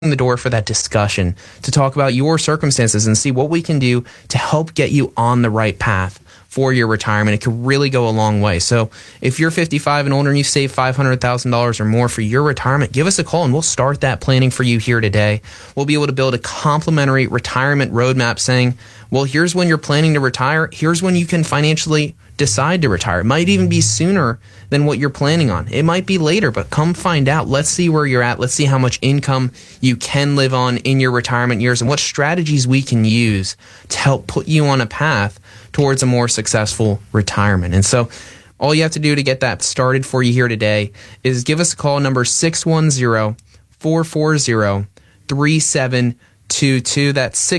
the door for that discussion to talk about your circumstances and see what we can do to help get you on the right path for your retirement. It could really go a long way. So if you're 55 and older and you save $500,000 or more for your retirement, give us a call and we'll start that planning for you here today. We'll be able to build a complimentary retirement roadmap saying, well, here's when you're planning to retire. Here's when you can financially decide to retire. It might even be sooner than what you're planning on. It might be later, but come find out. Let's see where you're at. Let's see how much income you can live on in your retirement years and what strategies we can use to help put you on a path towards a more successful retirement. And so all you have to do to get that started for you here today is give us a call, number 610-440-3722. That's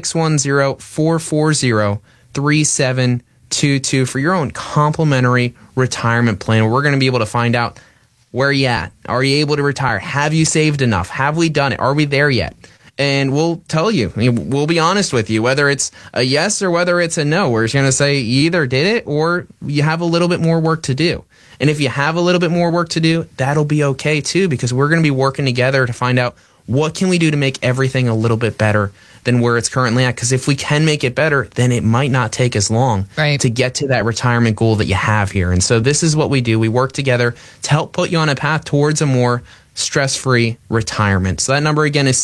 610-440-3722 for your own complimentary retirement plan. We're going to be able to find out where you at. Are you able to retire? Have you saved enough? Have we done it? Are we there yet? And we'll tell you. We'll be honest with you, whether it's a yes or whether it's a no. We're just going to say you either did it or you have a little bit more work to do. And if you have a little bit more work to do, that'll be okay too, because we're going to be working together to find out what can we do to make everything a little bit better than where it's currently at. Because if we can make it better, then it might not take as long to get to that retirement goal that you have here. And so this is what we do. We work together to help put you on a path towards a more stress-free retirement. So that number again is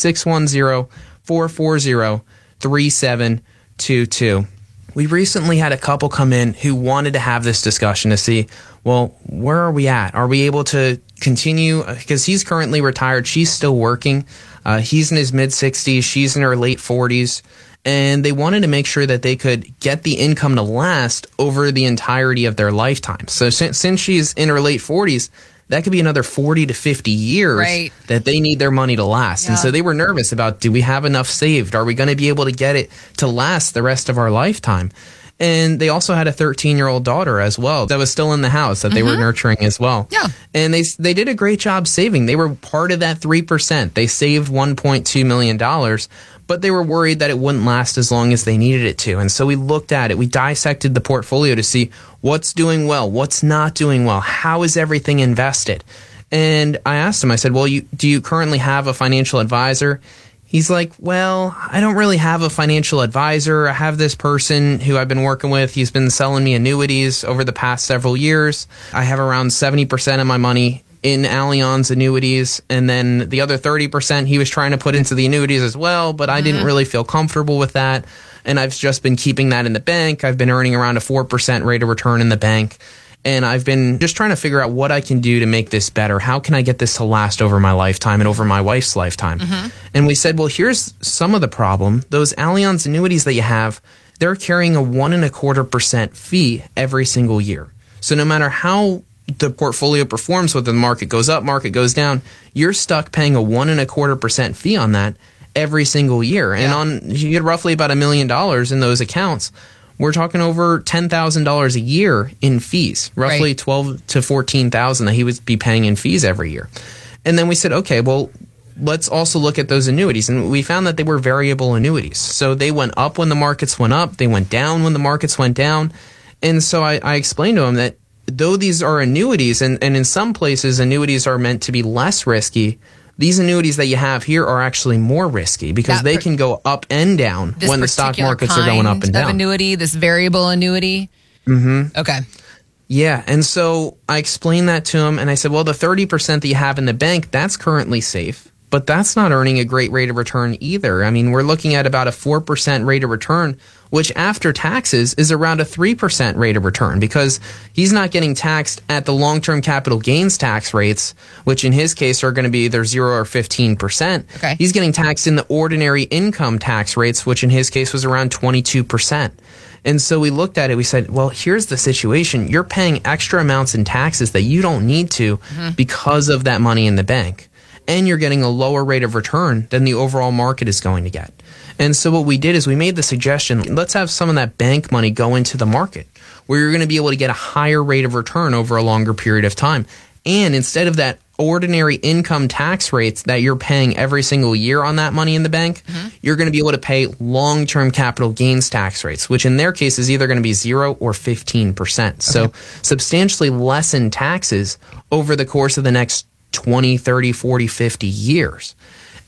610-440-3722. We recently had a couple come in who wanted to have this discussion to see, well, where are we at? Are we able to continue? Because he's currently retired. She's still working. He's in his mid-60s. She's in her late 40s. And they wanted to make sure that they could get the income to last over the entirety of their lifetime. So since she's in her late 40s, that could be another 40 to 50 years that they need their money to last. Yeah. And so they were nervous about, do we have enough saved? Are we going to be able to get it to last the rest of our lifetime? And they also had a 13-year-old daughter as well that was still in the house that they were nurturing as well. Yeah. And they did a great job saving. They were part of that 3%. They saved $1.2 million, but they were worried that it wouldn't last as long as they needed it to. And so we looked at it. We dissected the portfolio to see what's doing well, what's not doing well, how is everything invested. And I asked him, I said, well, do you currently have a financial advisor? He's like, well, I don't really have a financial advisor. I have this person who I've been working with. He's been selling me annuities over the past several years. I have around 70% of my money in Allianz annuities, and then the other 30% he was trying to put into the annuities as well, but I didn't really feel comfortable with that, and I've just been keeping that in the bank. I've been earning around a 4% rate of return in the bank, and I've been just trying to figure out what I can do to make this better. How can I get this to last over my lifetime and over my wife's lifetime? And we said, well, here's some of the problem. Those Allianz annuities that you have, they're carrying a 1.25% fee every single year. So no matter how the portfolio performs, whether the market goes up, market goes down, you're stuck paying a 1.25% fee on that every single year. And you get roughly about $1 million in those accounts. We're talking over $10,000 a year in fees, roughly $12,000 to $14,000 that he would be paying in fees every year. And then we said, okay, well, let's also look at those annuities. And we found that they were variable annuities. So they went up when the markets went up. They went down when the markets went down. And so I explained to him that though these are annuities, and in some places annuities are meant to be less risky, these annuities that you have here are actually more risky because they can go up and down when the stock markets are going up and down. Annuity, this variable annuity? Okay. Yeah, and so I explained that to him, and I said, well, the 30% that you have in the bank, that's currently safe, but that's not earning a great rate of return either. I mean, we're looking at about a 4% rate of return, which after taxes is around a 3% rate of return because he's not getting taxed at the long-term capital gains tax rates, which in his case are going to be either 0 or 15%. Okay. He's getting taxed in the ordinary income tax rates, which in his case was around 22%. And so we looked at it, we said, well, here's the situation. You're paying extra amounts in taxes that you don't need to because of that money in the bank. And you're getting a lower rate of return than the overall market is going to get. And so what we did is we made the suggestion, let's have some of that bank money go into the market where you're going to be able to get a higher rate of return over a longer period of time. And instead of that ordinary income tax rates that you're paying every single year on that money in the bank, you're going to be able to pay long-term capital gains tax rates, which in their case is either going to be 0 or 15%. So substantially less in taxes over the course of the next 20, 30, 40, 50 years.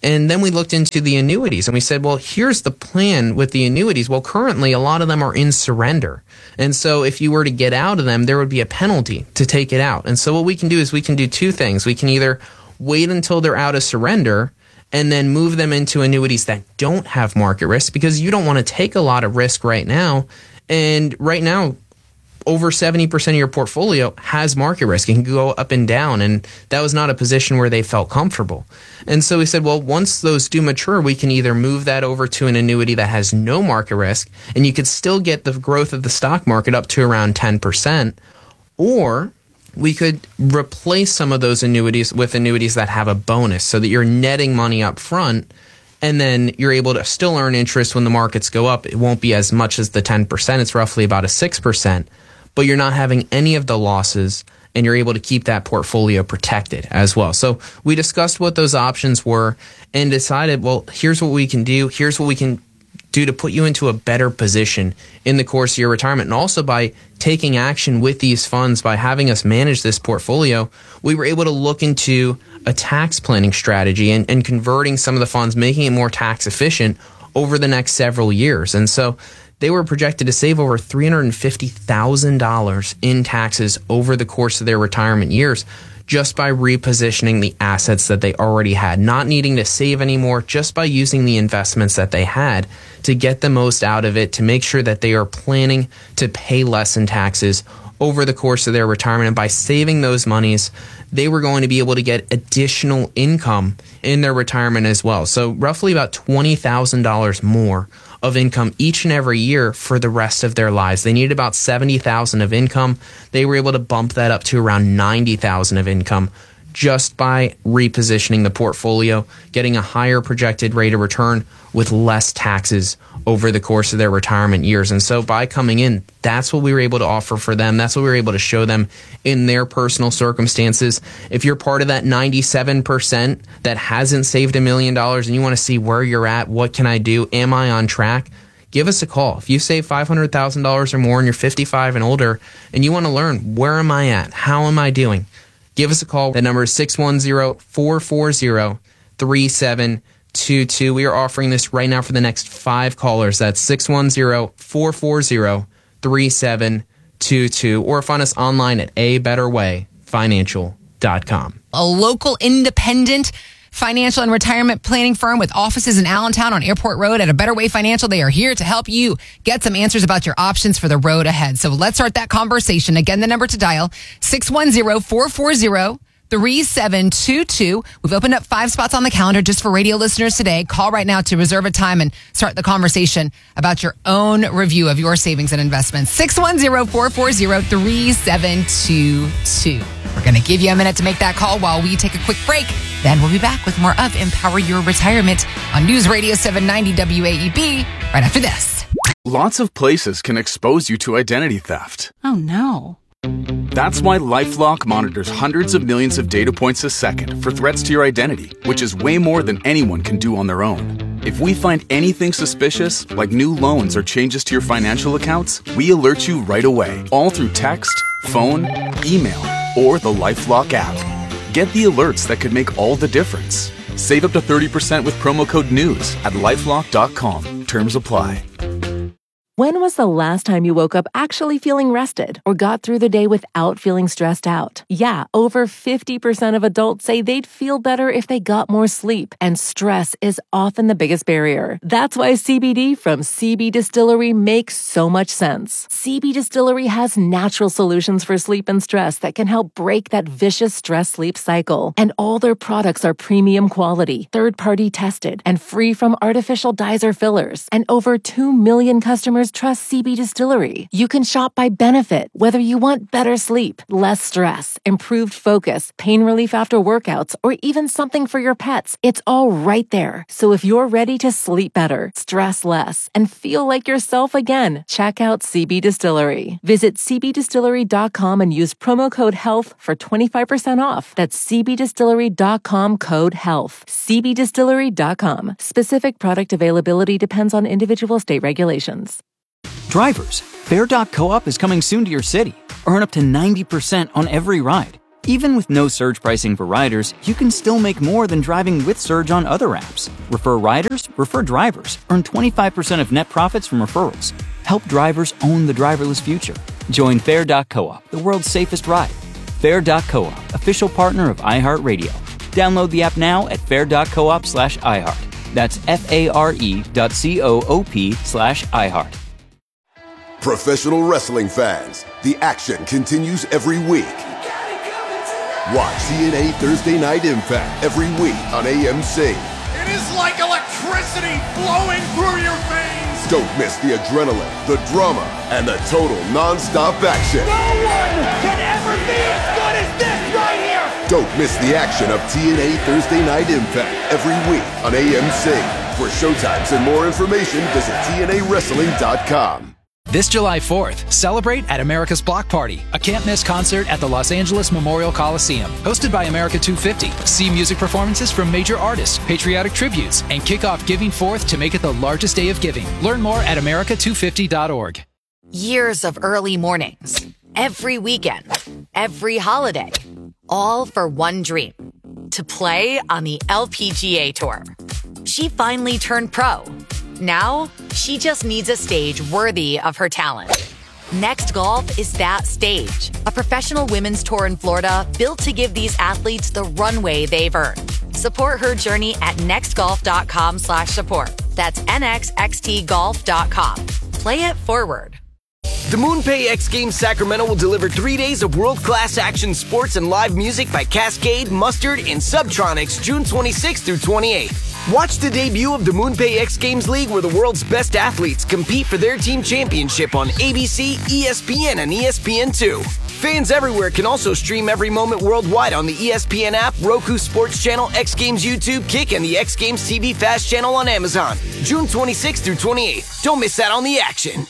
And then we looked into the annuities and we said, well, here's the plan with the annuities. Well, currently a lot of them are in surrender. And so if you were to get out of them, there would be a penalty to take it out. And so what we can do is we can do two things. We can either wait until they're out of surrender and then move them into annuities that don't have market risk, because you don't want to take a lot of risk right now. And right now, over 70% of your portfolio has market risk. It can go up and down, and that was not a position where they felt comfortable. And so we said, well, once those do mature, we can either move that over to an annuity that has no market risk, and you could still get the growth of the stock market up to around 10%, or we could replace some of those annuities with annuities that have a bonus so that you're netting money up front, and then you're able to still earn interest when the markets go up. It won't be as much as the 10%. It's roughly about a 6%. But you're not having any of the losses, and you're able to keep that portfolio protected as well. So we discussed what those options were and decided, well, here's what we can do. Here's what we can do to put you into a better position in the course of your retirement. And also by taking action with these funds, by having us manage this portfolio, we were able to look into a tax planning strategy and converting some of the funds, making it more tax efficient over the next several years. And so they were projected to save over $350,000 in taxes over the course of their retirement years just by repositioning the assets that they already had, not needing to save anymore, just by using the investments that they had to get the most out of it, to make sure that they are planning to pay less in taxes over the course of their retirement. And by saving those monies, they were going to be able to get additional income in their retirement as well. So roughly about $20,000 more of income each and every year for the rest of their lives. They needed about $70,000 of income. They were able to bump that up to around $90,000 of income just by repositioning the portfolio, getting a higher projected rate of return with less taxes over the course of their retirement years. And so by coming in, that's what we were able to offer for them. That's what we were able to show them in their personal circumstances. If you're part of that 97% that hasn't saved $1 million and you want to see where you're at, what can I do? Am I on track? Give us a call. If you save $500,000 or more and you're 55 and older and you want to learn, where am I at? How am I doing? Give us a call. The number is 610-440-3722. We are offering this right now for the next 5 callers. That's 610-440-3722. Or find us online at abetterwayfinancial.com. A local independent financial and retirement planning firm with offices in Allentown on Airport Road at A Better Way Financial. They are here to help you get some answers about your options for the road ahead. So let's start that conversation. Again, the number to dial, 610-440-3722. We've opened up 5 spots on the calendar just for radio listeners today. Call right now to reserve a time and start the conversation about your own review of your savings and investments. 610-440-3722. We're going to give you a minute to make that call while we take a quick break. Then we'll be back with more of Empower Your Retirement on News Radio 790 WAEB right after this. Lots of places can expose you to identity theft. Oh, no. That's why LifeLock monitors hundreds of millions of data points a second for threats to your identity, which is way more than anyone can do on their own. If we find anything suspicious, like new loans or changes to your financial accounts, we alert you right away, all through text, phone, email, or the LifeLock app. Get the alerts that could make all the difference. Save up to 30% with promo code NEWS at LifeLock.com. Terms apply. When was the last time you woke up actually feeling rested or got through the day without feeling stressed out? Yeah, over 50% of adults say they'd feel better if they got more sleep, and stress is often the biggest barrier. That's why CBD from CB Distillery makes so much sense. CB Distillery has natural solutions for sleep and stress that can help break that vicious stress-sleep cycle. And all their products are premium quality, third-party tested, and free from artificial dyes or fillers. And over 2 million customers trust CB Distillery. You can shop by benefit, whether you want better sleep, less stress, improved focus, pain relief after workouts, or even something for your pets. It's all right there. So if you're ready to sleep better, stress less, and feel like yourself again, check out CB Distillery. Visit cbdistillery.com and use promo code HEALTH for 25% off. That's cbdistillery.com, code HEALTH. cbdistillery.com. Specific product availability depends on individual state regulations. Drivers, Fair.coop is coming soon to your city. Earn up to 90% on every ride. Even with no surge pricing for riders, you can still make more than driving with Surge on other apps. Refer riders, refer drivers. Earn 25% of net profits from referrals. Help drivers own the driverless future. Join Fair.coop, the world's safest ride. Fair.coop, official partner of iHeartRadio. Download the app now at fair.coop/iHeart. That's FARE.coop/iHeart. Professional wrestling fans, the action continues every week. Watch TNA Thursday Night Impact every week on AMC. It is like electricity flowing through your veins. Don't miss the adrenaline, the drama, and the total non-stop action. No one can ever be as good as this right here. Don't miss the action of TNA Thursday Night Impact every week on AMC. For showtimes and more information, visit TNAWrestling.com. This July 4th, celebrate at America's Block Party, a can't-miss concert at the Los Angeles Memorial Coliseum. Hosted by America 250, see music performances from major artists, patriotic tributes, and kick off Giving Forth to make it the largest day of giving. Learn more at america250.org. Years of early mornings, every weekend, every holiday, all for one dream, to play on the LPGA Tour. She finally turned pro. Now, she just needs a stage worthy of her talent. Next Golf is that stage. A professional women's tour in Florida built to give these athletes the runway they've earned. Support her journey at nextgolf.com/support. That's nxxtgolf.com. Play it forward. The MoonPay X Games Sacramento will deliver 3 days of world-class action sports and live music by Cascade, Mustard, and Subtronics June 26th through 28th. Watch the debut of the MoonPay X Games League, where the world's best athletes compete for their team championship on ABC, ESPN, and ESPN2. Fans everywhere can also stream every moment worldwide on the ESPN app, Roku Sports Channel, X Games YouTube, Kick, and the X Games TV Fast channel on Amazon. June 26th through 28th. Don't miss out on the action.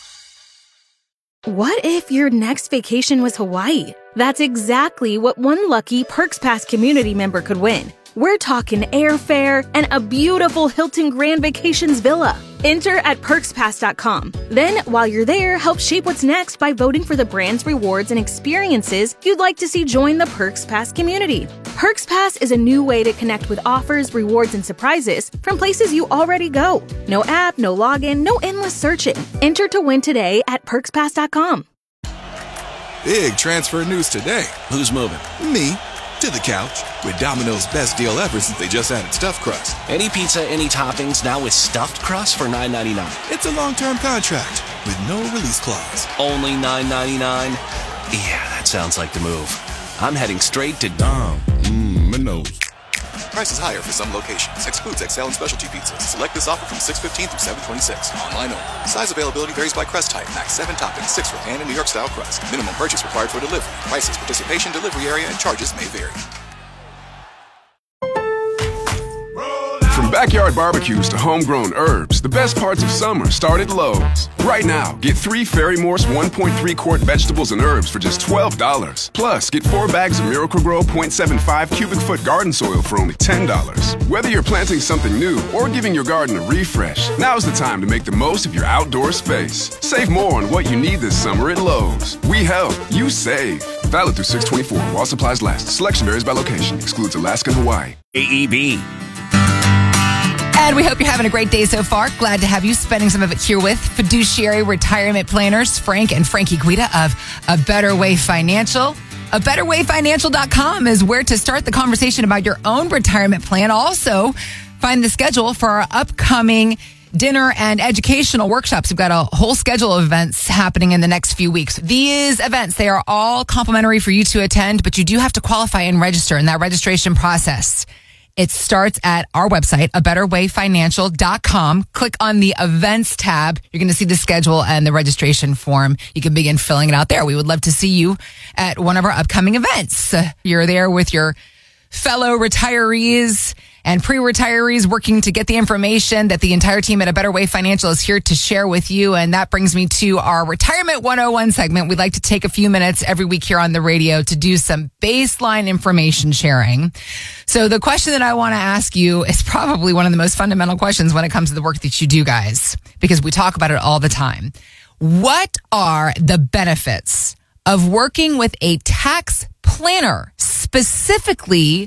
What if your next vacation was Hawaii? That's exactly what one lucky Perks Pass community member could win. We're talking airfare and a beautiful Hilton Grand Vacations villa. Enter at perkspass.com. Then, while you're there, help shape what's next by voting for the brands, rewards, and experiences you'd like to see join the Perks Pass community. Perks Pass is a new way to connect with offers, rewards, and surprises from places you already go. No app, no login, no endless searching. Enter to win today at perkspass.com. Big transfer news today. Who's moving? Me. To the couch with Domino's best deal ever since they just added stuffed crust. Any pizza, any toppings, now with stuffed crust for $9.99. It's a long-term contract with no release clause. Only $9.99? Yeah, that sounds like the move. I'm heading straight to Domino's. Prices higher for some locations. Excludes XL and specialty pizzas. Select this offer from 6/15 through 7/26. Online only. Size availability varies by crust type. Max 7 toppings, 6 for pan and New York style crust. Minimum purchase required for delivery. Prices, participation, delivery area, and charges may vary. From backyard barbecues to homegrown herbs, the best parts of summer start at Lowe's. Right now, get 3 Ferry Morse 1.3 quart vegetables and herbs for just $12. Plus, get 4 bags of Miracle-Gro 0.75 cubic foot garden soil for only $10. Whether you're planting something new or giving your garden a refresh, now's the time to make the most of your outdoor space. Save more on what you need this summer at Lowe's. We help, you save. Valid through 6/24 while supplies last. Selection varies by location. Excludes Alaska and Hawaii. AEB. And we hope you're having a great day so far. Glad to have you spending some of it here with fiduciary retirement planners, Frank and Frankie Guida of A Better Way Financial. ABetterWayFinancial.com is where to start the conversation about your own retirement plan. Also, find the schedule for our upcoming dinner and educational workshops. We've got a whole schedule of events happening in the next few weeks. These events, they are all complimentary for you to attend, but you do have to qualify and register in that registration process. It starts at our website, abetterwayfinancial.com. Click on the events tab. You're going to see the schedule and the registration form. You can begin filling it out there. We would love to see you at one of our upcoming events. You're there with your fellow retirees and pre-retirees working to get the information that the entire team at A Better Way Financial is here to share with you. And that brings me to our Retirement 101 segment. We'd like to take a few minutes every week here on the radio to do some baseline information sharing. So the question that I want to ask you is probably one of the most fundamental questions when it comes to the work that you do, guys, because we talk about it all the time. What are the benefits of working with a tax planner specifically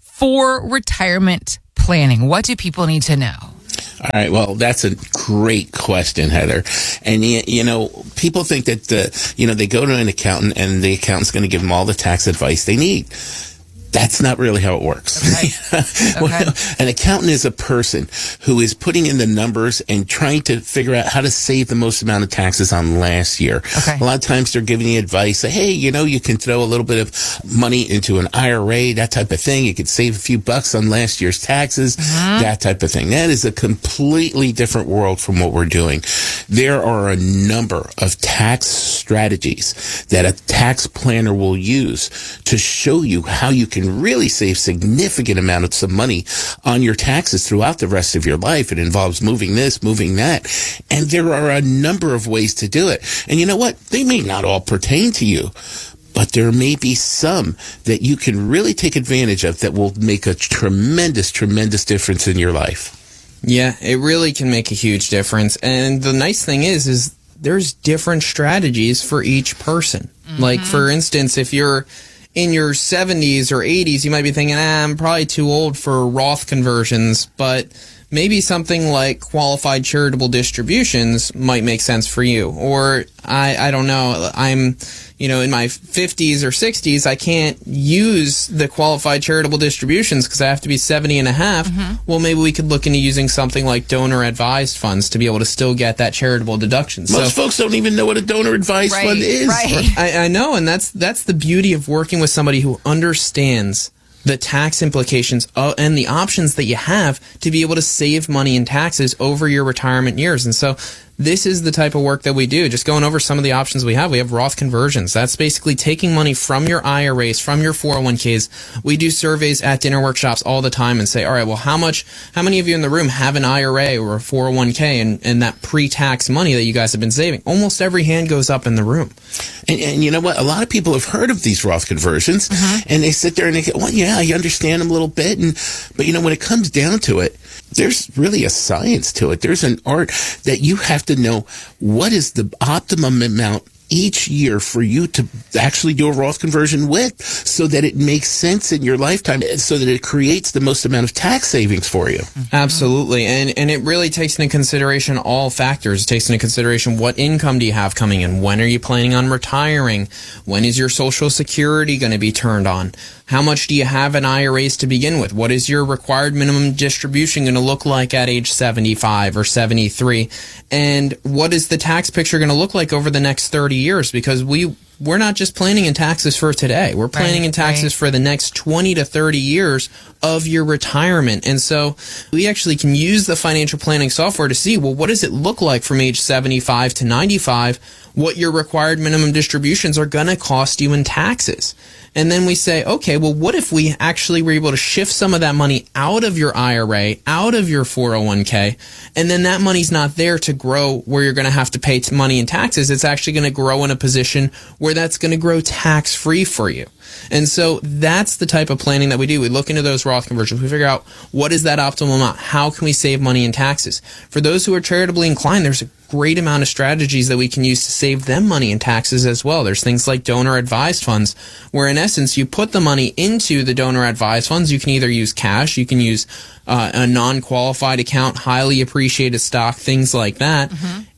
for retirement planning? What do people need to know? All right. Well, that's a great question, Heather. And, people think that, they go to an accountant and the accountant's going to give them all the tax advice they need. That's not really how it works. Okay. Well, an accountant is a person who is putting in the numbers and trying to figure out how to save the most amount of taxes on last year. Okay. A lot of times they're giving you advice, say, hey, you can throw a little bit of money into an IRA, that type of thing. You could save a few bucks on last year's taxes, that type of thing. That is a completely different world from what we're doing. There are a number of tax strategies that a tax planner will use to show you how you can really save significant amounts of money on your taxes throughout the rest of your life. It involves moving this, moving that. And there are a number of ways to do it. And you know what? They may not all pertain to you, but there may be some that you can really take advantage of that will make a tremendous, tremendous difference in your life. Yeah, it really can make a huge difference. And the nice thing is there's different strategies for each person. Like, for instance, if you're in your 70s or 80s, you might be thinking, I'm probably too old for Roth conversions, but maybe something like qualified charitable distributions might make sense for you. Or I don't know, I'm in my 50s or 60s, I can't use the qualified charitable distributions because I have to be 70 and a half. Well, maybe we could look into using something like donor advised funds to be able to still get that charitable deduction. Most folks don't even know what a donor advised fund is. Right. I know, and that's the beauty of working with somebody who understands the tax implications and the options that you have to be able to save money in taxes over your retirement years. And so this is the type of work that we do. Just going over some of the options we have. We have Roth conversions. That's basically taking money from your IRAs, from your 401ks. We do surveys at dinner workshops all the time and say, all right, well, how many of you in the room have an IRA or a 401k and that pre-tax money that you guys have been saving? Almost every hand goes up in the room. And you know what? A lot of people have heard of these Roth conversions, and they sit there and they go, well, yeah, I understand them a little bit. But when it comes down to it, there's really a science to it. There's an art that you have to know what is the optimum amount each year for you to actually do a Roth conversion with, so that it makes sense in your lifetime, so that it creates the most amount of tax savings for you. Absolutely. And it really takes into consideration all factors. It takes into consideration what income do you have coming in? When are you planning on retiring? When is your Social Security going to be turned on? How much do you have in IRAs to begin with? What is your required minimum distribution going to look like at age 75 or 73? And what is the tax picture going to look like over the next 30 years? Because we're not just planning in taxes for today. We're planning in taxes for the next 20 to 30 years of your retirement. And so we actually can use the financial planning software to see, well, what does it look like from age 75 to 95? What your required minimum distributions are going to cost you in taxes. And then we say, okay, well, what if we actually were able to shift some of that money out of your IRA, out of your 401k, and then that money's not there to grow where you're going to have to pay money in taxes. It's actually going to grow in a position where that's going to grow tax-free for you. And so that's the type of planning that we do. We look into those Roth conversions. We figure out what is that optimal amount? How can we save money in taxes? For those who are charitably inclined, there's a great amount of strategies that we can use to save them money in taxes as well. There's things like donor advised funds, where in essence you put the money into the donor advised funds. You can either use cash, you can use a non-qualified account, highly appreciated stock, things like that.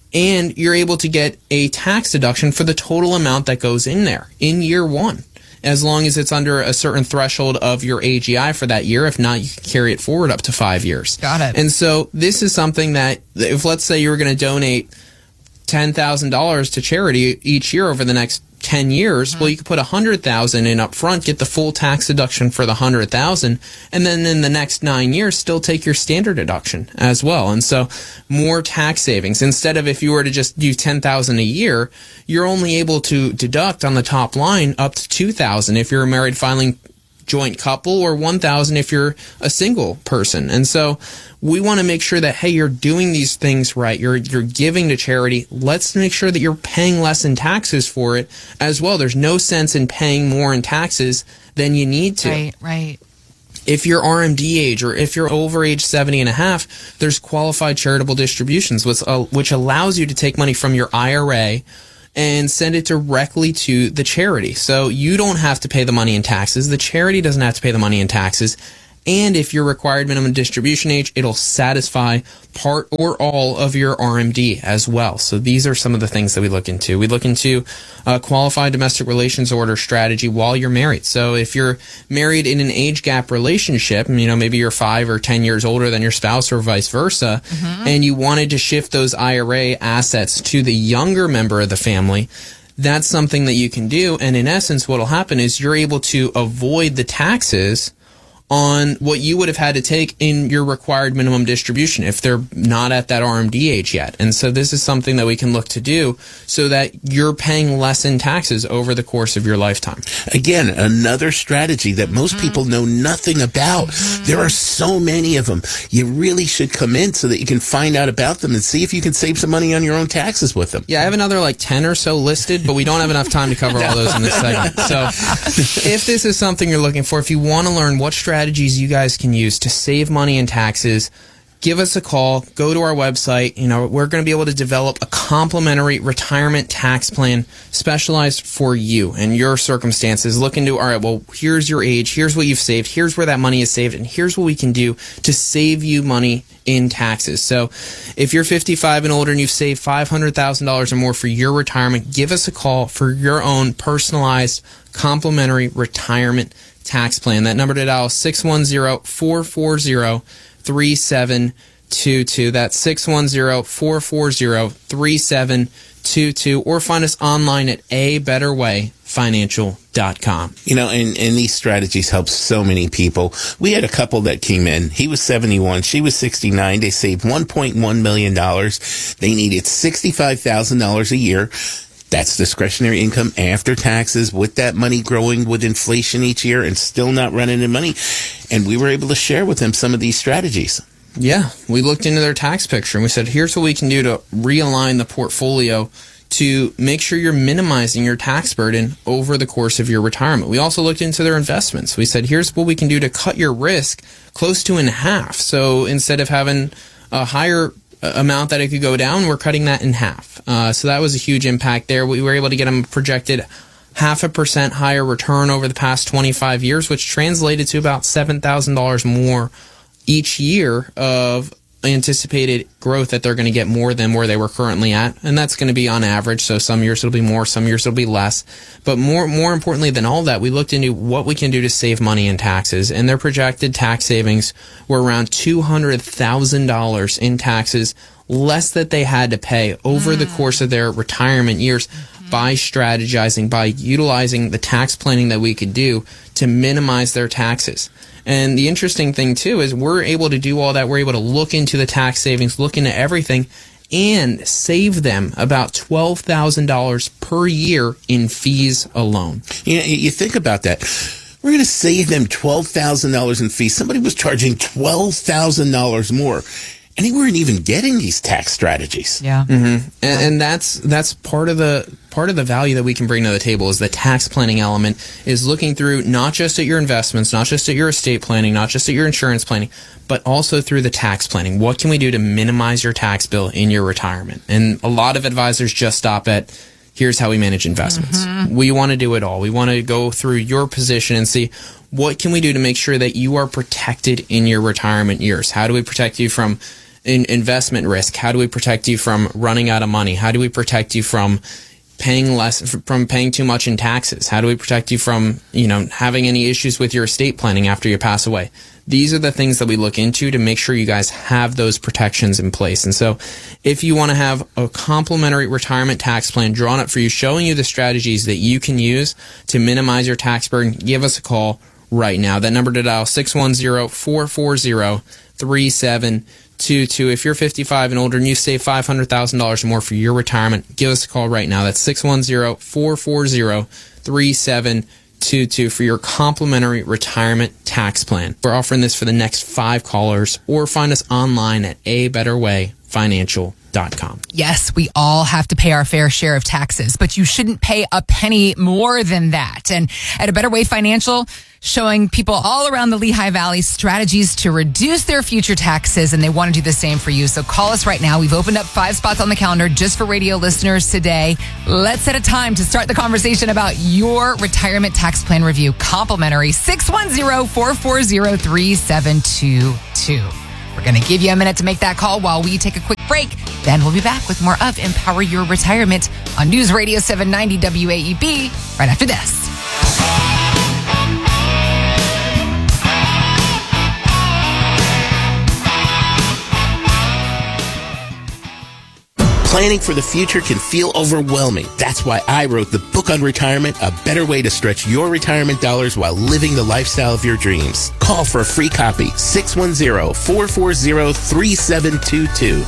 And you're able to get a tax deduction for the total amount that goes in there in year one, as long as it's under a certain threshold of your AGI for that year. If not, you can carry it forward up to 5 years. Got it. And so this is something that, if let's say you were going to donate $10,000 to charity each year over the next 10 years, well, you could put $100,000 in up front, get the full tax deduction for the $100,000, and then in the next 9 years, still take your standard deduction as well. And so more tax savings. Instead of, if you were to just do $10,000 a year, you're only able to deduct on the top line up to $2,000 if you're a married filing joint couple, or $1,000 if you're a single person. And so we want to make sure that, hey, you're doing these things right. You're giving to charity. Let's make sure that you're paying less in taxes for it as well. There's no sense in paying more in taxes than you need to. Right. If you're RMD age, or if you're over age 70 and a half, there's qualified charitable distributions, which allows you to take money from your IRA and send it directly to the charity. So you don't have to pay the money in taxes. The charity doesn't have to pay the money in taxes. And if you're required minimum distribution age, it'll satisfy part or all of your RMD as well. So these are some of the things that we look into. We look into qualified domestic relations order strategy while you're married. So if you're married in an age gap relationship, maybe you're 5 or 10 years older than your spouse or vice versa, and you wanted to shift those IRA assets to the younger member of the family, that's something that you can do. And in essence, what will happen is you're able to avoid the taxes on what you would have had to take in your required minimum distribution if they're not at that RMD age yet. And so this is something that we can look to do so that you're paying less in taxes over the course of your lifetime. Again, another strategy that most people know nothing about. There are so many of them. You really should come in so that you can find out about them and see if you can save some money on your own taxes with them. Yeah, I have another 10 or so listed, but we don't have enough time to cover all those in this segment. So if this is something you're looking for, if you want to learn what strategies you guys can use to save money in taxes, give us a call. Go to our website. We're going to be able to develop a complimentary retirement tax plan specialized for you and your circumstances. Look into, all right, well, here's your age. Here's what you've saved. Here's where that money is saved. And here's what we can do to save you money in taxes. So if you're 55 and older and you've saved $500,000 or more for your retirement, give us a call for your own personalized complimentary retirement tax plan. That number to dial is 610-440-3722. That's 610-440-3722. Or find us online at abetterwayfinancial.com. And these strategies help so many people. We had a couple that came in. He was 71. She was 69. They saved $1.1 million. They needed $65,000 a year. That's discretionary income after taxes, with that money growing with inflation each year and still not running in money. And we were able to share with them some of these strategies. Yeah, we looked into their tax picture and we said, here's what we can do to realign the portfolio to make sure you're minimizing your tax burden over the course of your retirement. We also looked into their investments. We said, here's what we can do to cut your risk close to in half. So instead of having a higher amount that it could go down, we're cutting that in half. So that was a huge impact there. We were able to get them projected 0.5% higher return over the past 25 years, which translated to about $7,000 more each year of anticipated growth that they're going to get more than where they were currently at. And that's going to be on average. So some years it'll be more, some years it'll be less. But more importantly than all that, we looked into what we can do to save money in taxes. And their projected tax savings were around $200,000 in taxes less that they had to pay over the course of their retirement years by strategizing, by utilizing the tax planning that we could do to minimize their taxes. And the interesting thing, too, is we're able to do all that. We're able to look into the tax savings, look into everything, and save them about $12,000 per year in fees alone. You think about that. We're going to save them $12,000 in fees. Somebody was charging $12,000 more. And they weren't even getting these tax strategies. Yeah. Mm-hmm. And that's part of the value that we can bring to the table is the tax planning element, is looking through not just at your investments, not just at your estate planning, not just at your insurance planning, but also through the tax planning. What can we do to minimize your tax bill in your retirement? And a lot of advisors just stop at, here's how we manage investments. Mm-hmm. We want to do it all. We want to go through your position and see what can we do to make sure that you are protected in your retirement years. How do we protect you from investment risk? How do we protect you from running out of money? How do we protect you from paying too much in taxes? How do we protect you from, having any issues with your estate planning after you pass away? These are the things that we look into to make sure you guys have those protections in place. And so if you want to have a complimentary retirement tax plan drawn up for you, showing you the strategies that you can use to minimize your tax burden, give us a call right now. That number to dial, 610-440-3722. If you're 55 and older and you save $500,000 more for your retirement, give us a call right now. That's 610-440-3722 for your complimentary retirement tax plan. We're offering this for the next 5 callers, or find us online at abetterwayfinancial.com. betterwayfinancial.com. Yes, we all have to pay our fair share of taxes, but you shouldn't pay a penny more than that. And at A Better Way Financial, showing people all around the Lehigh Valley strategies to reduce their future taxes, and they want to do the same for you. So call us right now. We've opened up 5 spots on the calendar just for radio listeners today. Let's set a time to start the conversation about your retirement tax plan review. Complimentary 610-440-3722. We're going to give you a minute to make that call while we take a quick break. Then we'll be back with more of Empower Your Retirement on News Radio 790 WAEB right after this. Planning for the future can feel overwhelming. That's why I wrote the book on retirement, A Better Way to Stretch Your Retirement Dollars While Living the Lifestyle of Your Dreams. Call for a free copy, 610-440-3722.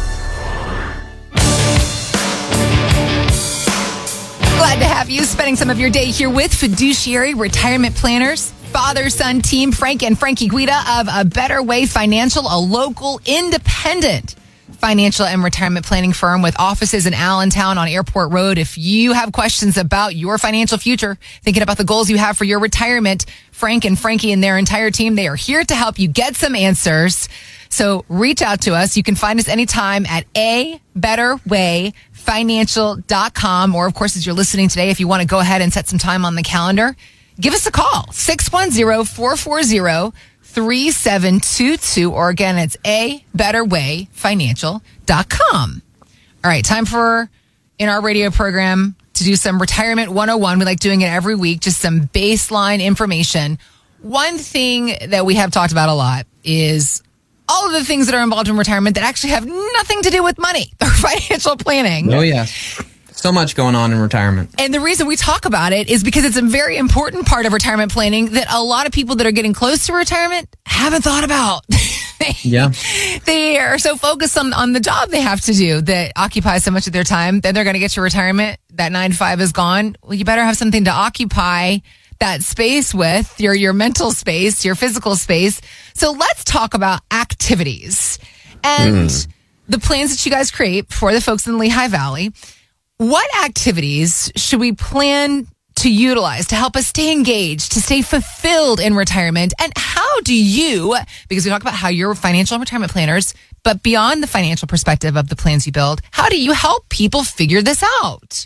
Glad to have you spending some of your day here with Fiduciary Retirement Planners, father-son team, Frank and Frankie Guida of A Better Way Financial, a local independent financial and retirement planning firm with offices in Allentown on Airport Road. If you have questions about your financial future, thinking about the goals you have for your retirement, Frank and Frankie and their entire team, they are here to help you get some answers. So reach out to us. You can find us anytime at abetterwayfinancial.com. Or, of course, as you're listening today, if you want to go ahead and set some time on the calendar, give us a call, 610-440-3722, or again, it's abetterwayfinancial.com. All right, time for, in our radio program, to do some Retirement 101. We like doing it every week, just some baseline information. One thing that we have talked about a lot is all of the things that are involved in retirement that actually have nothing to do with money or financial planning. Oh, yeah. So much going on in retirement. And the reason we talk about it is because it's a very important part of retirement planning that a lot of people that are getting close to retirement haven't thought about. Yeah. They are so focused on the job they have to do that occupies so much of their time. Then they're going to get to retirement. That 9 to 5 is gone. Well, you better have something to occupy that space with, your mental space, your physical space. So let's talk about activities and the plans that you guys create for the folks in the Lehigh Valley. What activities should we plan to utilize to help us stay engaged, to stay fulfilled in retirement? And how do you, because we talk about how you're financial and retirement planners, but beyond the financial perspective of the plans you build, how do you help people figure this out?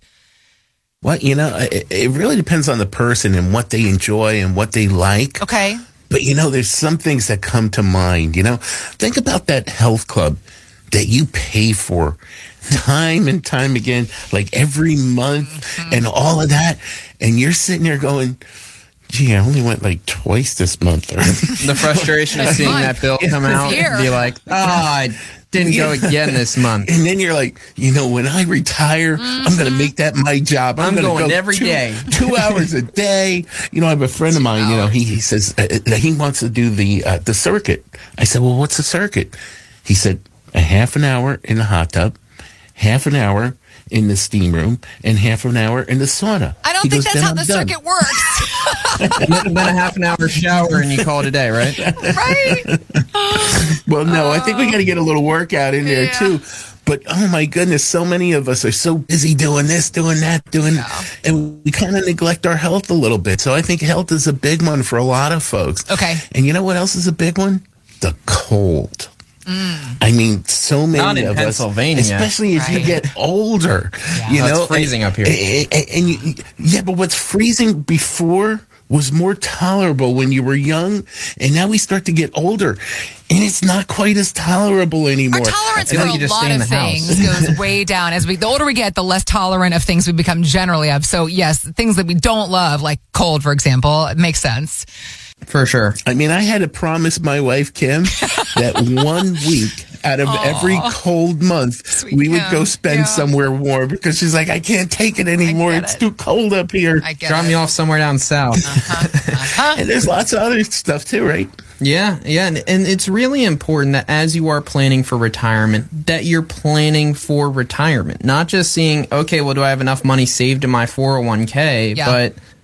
Well, it really depends on the person and what they enjoy and what they like. Okay. But, there's some things that come to mind, Think about that health club that you pay for time and time again, like every month and all of that. And you're sitting there going, gee, I only went like twice this month. The frustration of seeing that bill come out and be like, I didn't go again this month. And then you're like, when I retire, I'm going to make that my job. I'm going go every day. 2 hours a day. I have a friend of mine, he says he wants to do the circuit. I said, well, what's the circuit? He said, a half an hour in the hot tub, half an hour in the steam room, and half an hour in the sauna. I don't think that's how the circuit works. Then a half an hour shower and you call it a day, right? Right. Well, no, I think we got to get a little workout in there too. But oh my goodness, so many of us are so busy doing this, doing that, and we kind of neglect our health a little bit. So I think health is a big one for a lot of folks. Okay. And you know what else is a big one? The cold. I mean, so many Not in of Pennsylvania, us, especially as you get older, it's freezing up here. But what's freezing before was more tolerable when you were young, and now we start to get older, and it's not quite as tolerable anymore. Our tolerance for a lot of things goes way down. The older we get, the less tolerant of things we become generally of. So yes, things that we don't love, like cold, for example, it makes sense. For sure. I mean, I had to promise my wife, Kim, that 1 week out of every cold month, we would go spend somewhere warm because she's like, I can't take it anymore. It's too cold up here. Drop me off somewhere down south. And there's lots of other stuff too, right? Yeah. And it's really important that as you are planning for retirement, that you're planning for retirement. Not just seeing, okay, well, do I have enough money saved in my 401k? Yeah. But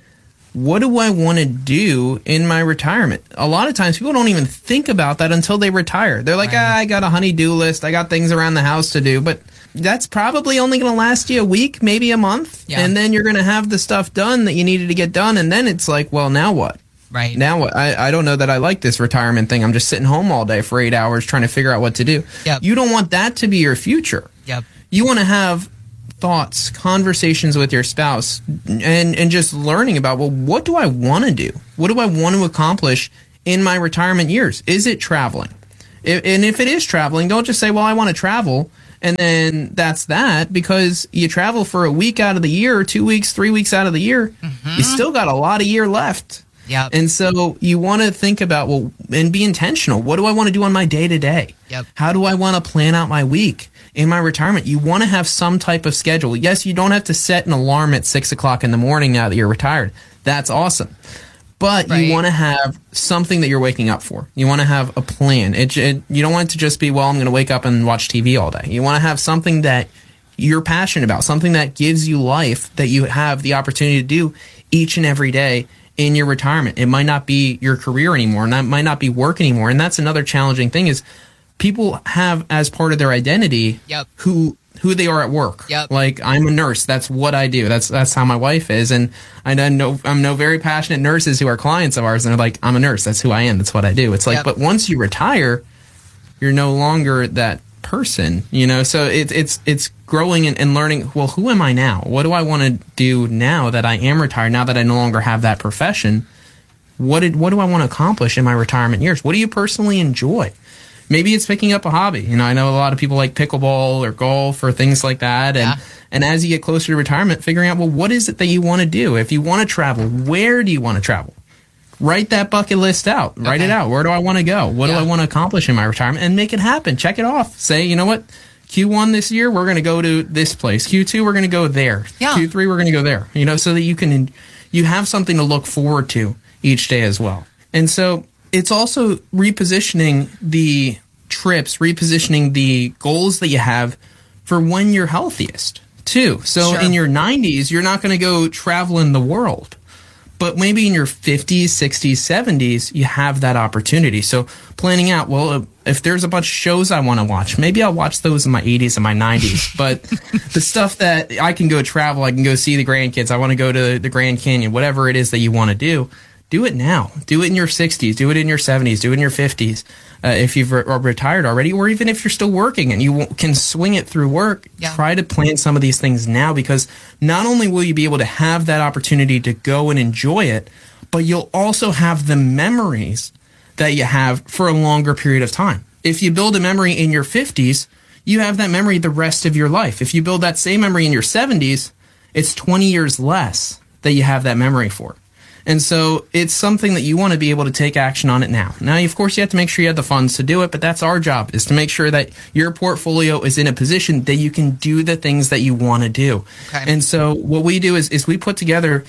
what do I want to do in my retirement? A lot of times people don't even think about that until they retire. They're like, I got a honey-do list. I got things around the house to do. But that's probably only going to last you a week, maybe a month. Yeah. And then you're going to have the stuff done that you needed to get done. And then it's like, well, now what? Right. Now what? I don't know that I like this retirement thing. I'm just sitting home all day for 8 hours trying to figure out what to do. Yep. You don't want that to be your future. Yep. You want to have thoughts, conversations with your spouse, and just learning about, well, what do I want to do? What do I want to accomplish in my retirement years? Is it traveling? And if it is traveling, don't just say, well, I want to travel, and then that's that, because you travel for a week out of the year, 2 weeks, 3 weeks out of the year, you still got a lot of year left. Yep. And so you want to think about, well, and be intentional. What do I want to do on my day-to-day? Yep. How do I want to plan out my week? In my retirement, you want to have some type of schedule. Yes, you don't have to set an alarm at 6 o'clock in the morning now that you're retired. That's awesome. But you want to have something that you're waking up for. You want to have a plan. You don't want it to just be, well, I'm going to wake up and watch TV all day. You want to have something that you're passionate about, something that gives you life, that you have the opportunity to do each and every day in your retirement. It might not be your career anymore, and that might not be work anymore. And that's another challenging thing is people have as part of their identity who they are at work. Yep. Like, I'm a nurse. That's what I do. That's how my wife is. And I know very passionate nurses who are clients of ours, and they're like, I'm a nurse. That's who I am. That's what I do. It's like, but once you retire, you're no longer that person, you know? So it's growing and learning, well, who am I now? What do I want to do now that I am retired, now that I no longer have that profession? What do I want to accomplish in my retirement years? What do you personally enjoy? Maybe it's picking up a hobby. You know, I know a lot of people like pickleball or golf or things like that. And as you get closer to retirement, figuring out, well, what is it that you want to do? If you want to travel, where do you want to travel? Write that bucket list out. Okay. Write it out. Where do I want to go? What do I want to accomplish in my retirement? And make it happen. Check it off. Say, you know what? Q1 this year, we're going to go to this place. Q2, we're going to go there. Yeah. Q3, we're going to go there. You know, so that you have something to look forward to each day as well. And so it's also repositioning the trips, repositioning the goals that you have for when you're healthiest too. So in your 90s, you're not going to go traveling the world. But maybe in your 50s, 60s, 70s, you have that opportunity. So planning out, well, if there's a bunch of shows I want to watch, maybe I'll watch those in my 80s and my 90s. But the stuff that I can go travel, I can go see the grandkids, I want to go to the Grand Canyon, whatever it is that you want to do it now. Do it in your 60s. Do it in your 70s. Do it in your 50s. If you've retired already, or even if you're still working and you can swing it through work, try to plan some of these things now, because not only will you be able to have that opportunity to go and enjoy it, but you'll also have the memories that you have for a longer period of time. If you build a memory in your 50s, you have that memory the rest of your life. If you build that same memory in your 70s, it's 20 years less that you have that memory for. And so it's something that you want to be able to take action on it now. Now, of course, you have to make sure you have the funds to do it, but that's our job, is to make sure that your portfolio is in a position that you can do the things that you want to do. Okay. And so what we do is we put together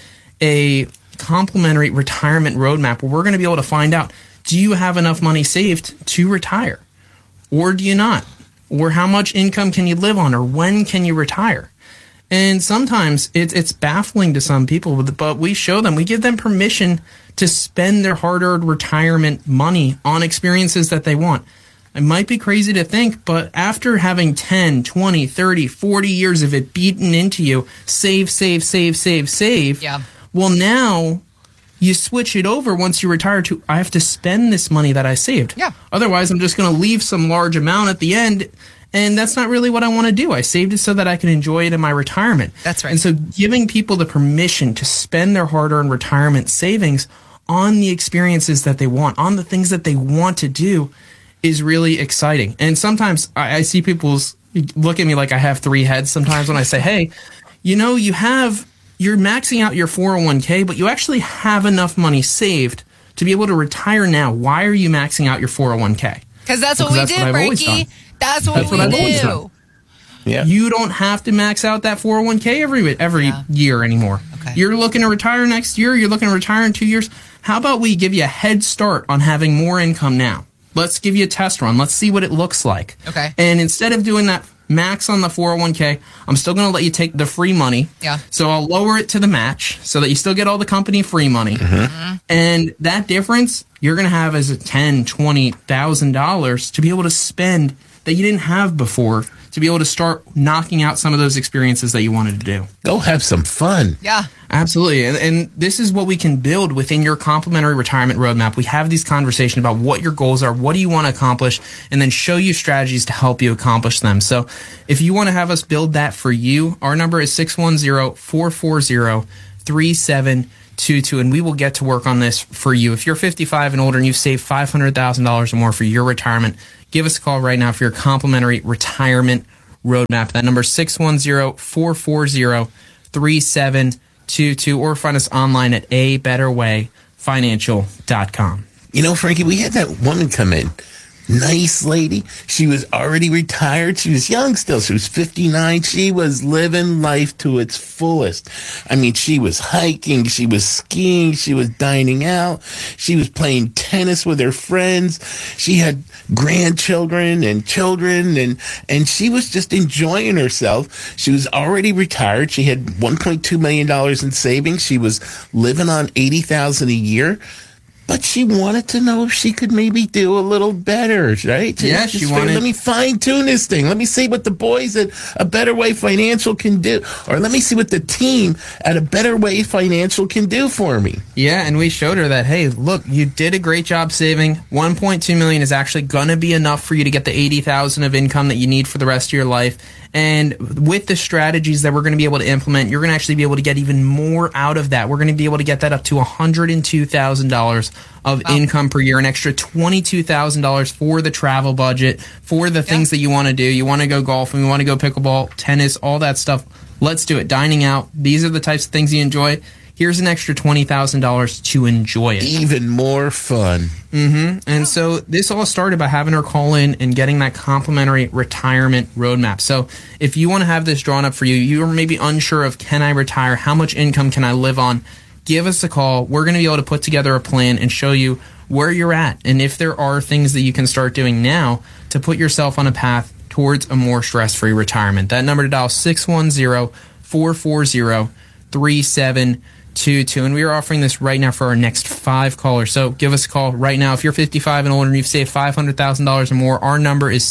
a complimentary retirement roadmap where we're going to be able to find out, do you have enough money saved to retire? Or do you not? Or how much income can you live on? Or when can you retire? And sometimes it's baffling to some people, but we show them, we give them permission to spend their hard-earned retirement money on experiences that they want. It might be crazy to think, but after having 10, 20, 30, 40 years of it beaten into you, save. Yeah. Well, now you switch it over once you retire to, I have to spend this money that I saved. Yeah. Otherwise, I'm just going to leave some large amount at the end. And that's not really what I want to do. I saved it so that I can enjoy it in my retirement. That's right. And so giving people the permission to spend their hard-earned retirement savings on the experiences that they want, on the things that they want to do, is really exciting. And sometimes I see people look at me like I have three heads sometimes when I say, hey, you know, you're maxing out your 401k, but you actually have enough money saved to be able to retire now. Why are you maxing out your 401k? Because that's what we do, Berkey. That's what we do. Yeah. You don't have to max out that 401k every year anymore. Okay. You're looking to retire next year. You're looking to retire in 2 years. How about we give you a head start on having more income now? Let's give you a test run. Let's see what it looks like. Okay. And instead of doing that max on the 401k. I'm still going to let you take the free money. Yeah. So I'll lower it to the match so that you still get all the company free money. And that difference you're going to have as a $10,000, $20,000 to be able to spend that you didn't have before, to be able to start knocking out some of those experiences that you wanted to do. Go have some fun. Yeah. Absolutely. And this is what we can build within your complimentary retirement roadmap. We have these conversations about what your goals are, what do you want to accomplish, and then show you strategies to help you accomplish them. So if you want to have us build that for you, our number is 610-440-3722, and we will get to work on this for you. If you're 55 and older and you've saved $500,000 or more for your retirement, give us a call right now for your complimentary retirement roadmap. That number is 610-440-3722, or find us online at abetterwayfinancial.com. You know, Frankie, we had that woman come in. Nice lady. She was already retired. She was young still. She was 59. She was living life to its fullest. I mean, she was hiking. She was skiing. She was dining out. She was playing tennis with her friends. She had grandchildren and children, and she was just enjoying herself. She was already retired. She had $1.2 million in savings. She was living on $80,000 a year. But she wanted to know if she could maybe do a little better, right? Yeah, she wanted... Let me fine-tune this thing. Let me see what the boys at A Better Way Financial can do. Or let me see what the team at A Better Way Financial can do for me. Yeah, and we showed her that, hey, look, you did a great job saving. $1.2 million is actually going to be enough for you to get the $80,000 of income that you need for the rest of your life. And with the strategies that we're going to be able to implement, you're going to actually be able to get even more out of that. We're going to be able to get that up to $102,000 of income per year, an extra $22,000 for the travel budget, for the things that you want to do. You want to go golfing, you want to go pickleball, tennis, all that stuff. Let's do it. Dining out. These are the types of things you enjoy. Here's an extra $20,000 to enjoy it. Even more fun. And so this all started by having her call in and getting that complimentary retirement roadmap. So if you want to have this drawn up for you, you're maybe unsure of, can I retire? How much income can I live on? Give us a call. We're going to be able to put together a plan and show you where you're at, and if there are things that you can start doing now to put yourself on a path towards a more stress-free retirement. That number to dial, 610-440-3722. And we are offering this right now for our next 5 callers. So give us a call right now. If you're 55 and older and you've saved $500,000 or more, our number is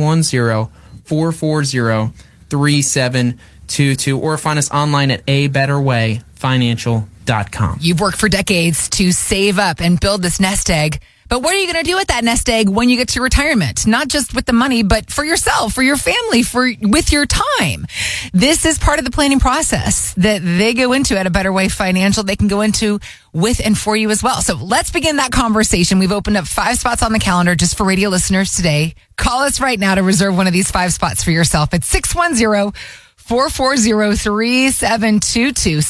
610-440-3722, or find us online at abetterwayfinancial.com. You've worked for decades to save up and build this nest egg. But what are you going to do with that nest egg when you get to retirement? Not just with the money, but for yourself, for your family, with your time. This is part of the planning process that they go into at A Better Way Financial. They can go into with and for you as well. So let's begin that conversation. We've opened up 5 spots on the calendar just for radio listeners today. Call us right now to reserve one of these 5 spots for yourself at 610-440-3722.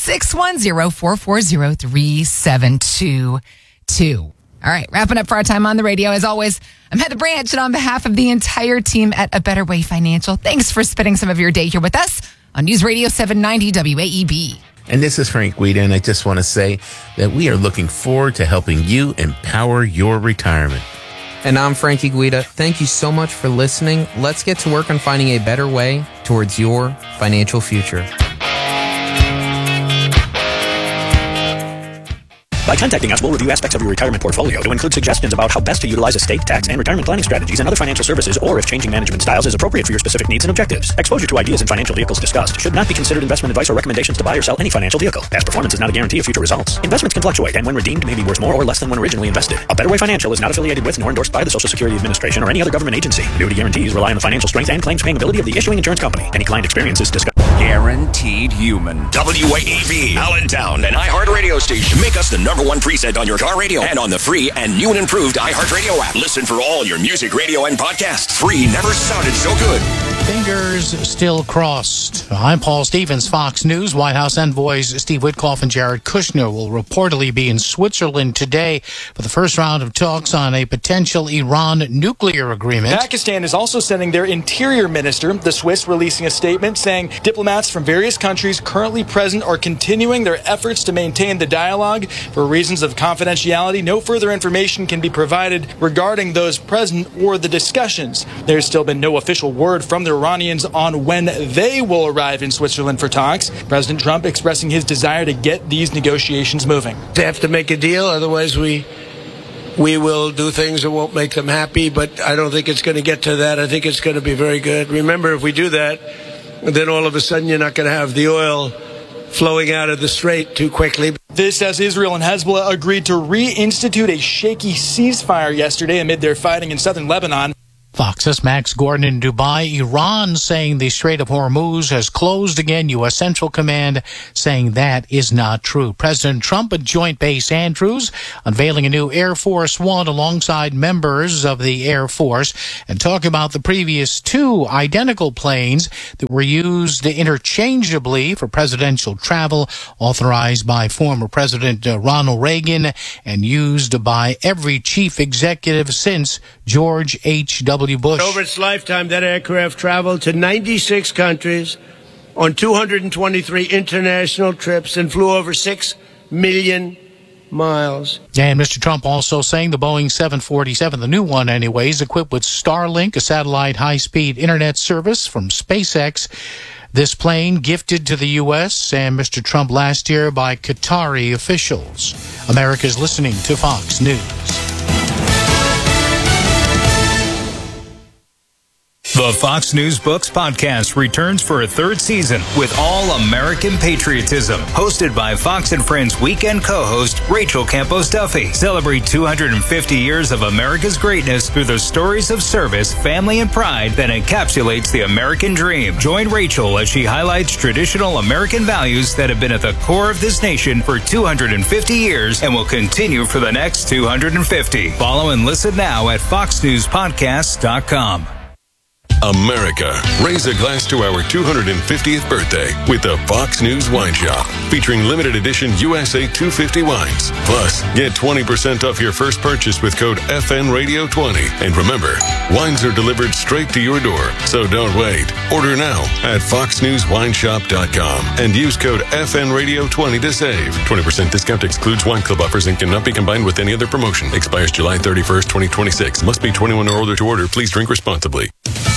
610-440-3722. All right, wrapping up for our time on the radio. As always, I'm Heather Branch, and on behalf of the entire team at A Better Way Financial, thanks for spending some of your day here with us on News Radio 790 WAEB. And this is Frank Guida, and I just want to say that we are looking forward to helping you empower your retirement. And I'm Frankie Guida. Thank you so much for listening. Let's get to work on finding a better way towards your financial future. By contacting us, we'll review aspects of your retirement portfolio to include suggestions about how best to utilize estate, tax, and retirement planning strategies and other financial services, or if changing management styles is appropriate for your specific needs and objectives. Exposure to ideas and financial vehicles discussed should not be considered investment advice or recommendations to buy or sell any financial vehicle. Past performance is not a guarantee of future results. Investments can fluctuate, and when redeemed may be worth more or less than when originally invested. A Better Way Financial is not affiliated with nor endorsed by the Social Security Administration or any other government agency. Annuity guarantees rely on the financial strength and claims paying ability of the issuing insurance company. Any client experience is discussed. Guaranteed Human. WAEB, Allentown, an iHeart radio station. Make us the #1 preset on your car radio and on the free and new and improved iHeartRadio app. Listen for all your music, radio, and podcasts. Free never sounded so good. Fingers still crossed. I'm Paul Stevens, Fox News. White House envoys Steve Witkoff and Jared Kushner will reportedly be in Switzerland today for the first round of talks on a potential Iran nuclear agreement. Pakistan is also sending their interior minister, the Swiss, releasing a statement saying diplomats from various countries currently present are continuing their efforts to maintain the dialogue. For reasons of confidentiality, no further information can be provided regarding those present or the discussions. There's still been no official word from the Iranians on when they will arrive in Switzerland for talks. President Trump expressing his desire to get these negotiations moving. They have to make a deal, otherwise we will do things that won't make them happy, but I don't think it's going to get to that. I think it's going to be very good. Remember, if we do that, then all of a sudden you're not going to have the oil flowing out of the strait too quickly. This as Israel and Hezbollah agreed to reinstitute a shaky ceasefire yesterday amid their fighting in southern Lebanon. Fox's Max Gordon in Dubai. Iran saying the Strait of Hormuz has closed again. U.S. Central Command saying that is not true. President Trump at Joint Base Andrews unveiling a new Air Force One alongside members of the Air Force and talking about the previous two identical planes that were used interchangeably for presidential travel, authorized by former President Ronald Reagan and used by every chief executive since George H.W. Bush. Over its lifetime, that aircraft traveled to 96 countries on 223 international trips and flew over 6 million miles. And Mr. Trump also saying the Boeing 747, the new one anyways, equipped with Starlink, a satellite high-speed internet service from SpaceX. This plane gifted to the U.S. and Mr. Trump last year by Qatari officials. America's listening to Fox News. The Fox News Books podcast returns for a third season with all-American patriotism. Hosted by Fox & Friends weekend co-host Rachel Campos Duffy. Celebrate 250 years of America's greatness through the stories of service, family, and pride that encapsulates the American dream. Join Rachel as she highlights traditional American values that have been at the core of this nation for 250 years and will continue for the next 250. Follow and listen now at foxnewspodcasts.com. America, raise a glass to our 250th birthday with the Fox News Wine Shop, featuring limited edition USA 250 wines. Plus, get 20% off your first purchase with code FNRadio20. And remember, wines are delivered straight to your door, so don't wait. Order now at foxnewswineshop.com and use code FNRadio20 to save. 20% discount excludes wine club offers and cannot be combined with any other promotion. Expires July 31st, 2026. Must be 21 or older to order. Please drink responsibly.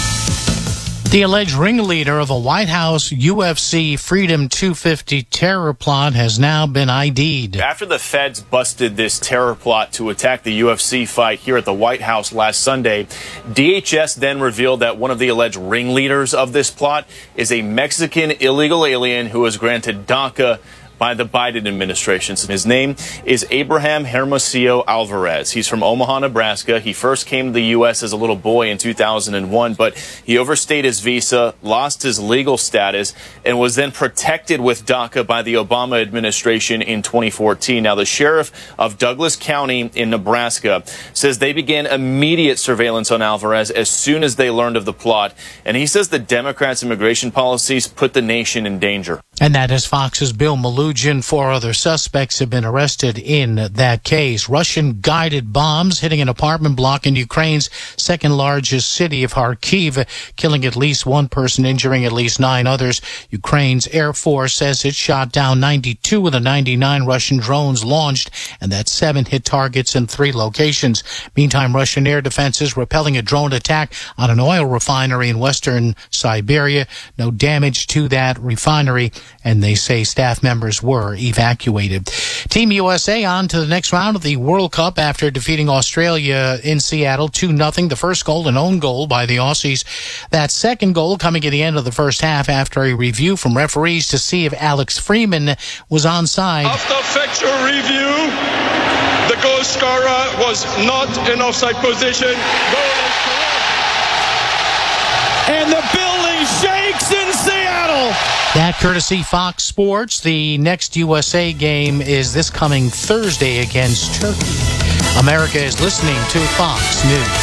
The alleged ringleader of a White House UFC Freedom 250 terror plot has now been ID'd. After the feds busted this terror plot to attack the UFC fight here at the White House last Sunday, DHS then revealed that one of the alleged ringleaders of this plot is a Mexican illegal alien who was granted DACA by the Biden administration. His name is Abraham Hermosillo Alvarez. He's from Omaha, Nebraska. He first came to the U.S. as a little boy in 2001, but he overstayed his visa, lost his legal status, and was then protected with DACA by the Obama administration in 2014. Now, the sheriff of Douglas County in Nebraska says they began immediate surveillance on Alvarez as soon as they learned of the plot, and he says the Democrats' immigration policies put the nation in danger. And that is Fox's Bill Malugin. 4 other suspects have been arrested in that case. Russian-guided bombs hitting an apartment block in Ukraine's second largest city of Kharkiv, killing at least one person, injuring at least 9 others. Ukraine's Air Force says it shot down 92 of the 99 Russian drones launched, and that 7 hit targets in 3 locations. Meantime, Russian air defenses repelling a drone attack on an oil refinery in western Siberia. No damage to that refinery, and they say staff members were evacuated. Team USA on to the next round of the World Cup after defeating Australia in Seattle 2-0. The first goal, an own goal by the Aussies. That second goal coming at the end of the first half after a review from referees to see if Alex Freeman was onside. After factual review, the goal scorer was not in offside position. And the building shakes in Seattle. That courtesy Fox Sports. The next USA game is this coming Thursday against Turkey. America is listening to Fox News.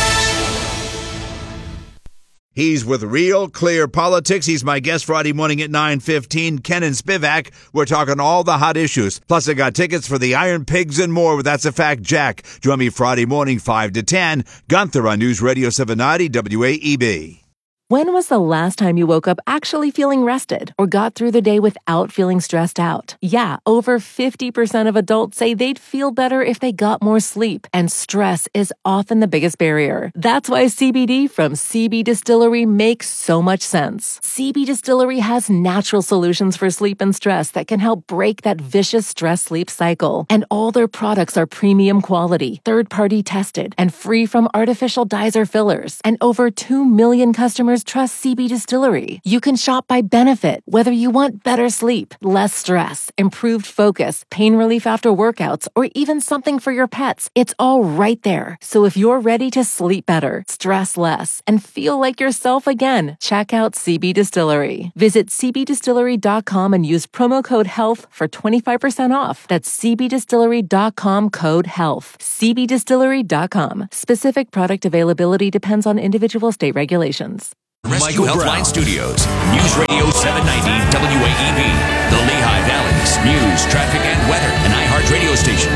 He's with Real Clear Politics. He's my guest Friday morning at 9:15. Kenan Spivak. We're talking all the hot issues. Plus, I got tickets for the Iron Pigs and more with That's a Fact Jack. Join me Friday morning, 5 to 10. Gunther on News Radio 790 WAEB. When was the last time you woke up actually feeling rested or got through the day without feeling stressed out? Yeah, over 50% of adults say they'd feel better if they got more sleep, and stress is often the biggest barrier. That's why CBD from CB Distillery makes so much sense. CB Distillery has natural solutions for sleep and stress that can help break that vicious stress-sleep cycle. And all their products are premium quality, third-party tested, and free from artificial dyes or fillers. And over 2 million customers trust CB Distillery. You can shop by benefit, whether you want better sleep, less stress, improved focus, pain relief after workouts, or even something for your pets. It's all right there. So if you're ready to sleep better, stress less, and feel like yourself again, check out CB Distillery. Visit cbdistillery.com and use promo code HEALTH for 25% off. That's cbdistillery.com, code HEALTH. cbdistillery.com. Specific product availability depends on individual state regulations. Rescue Healthline Studios, News Radio 790 WAEB, the Lehigh Valley's news, traffic, and weather, an iHeart radio station.